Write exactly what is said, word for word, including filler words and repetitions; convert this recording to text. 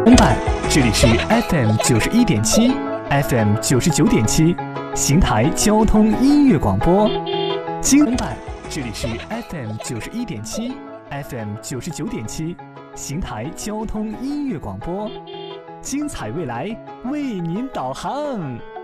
办，这里是 F M 九十一点七 ，F M 九十九点七，邢台交通音乐广播。经办，这里是 F M 九十一点七 ，F M 九十九点七，邢台交通音乐广播。精彩未来，为您导航。